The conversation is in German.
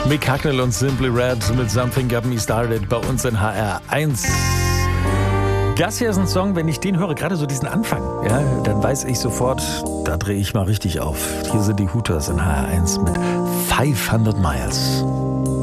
Mick Hucknall und Simply Red mit Something Got Me Started bei uns in HR1. Das hier ist ein Song, wenn ich den höre, gerade so diesen Anfang, ja, dann weiß ich sofort, da drehe ich mal richtig auf. Hier sind die Hooters in HR1 mit 500 Miles.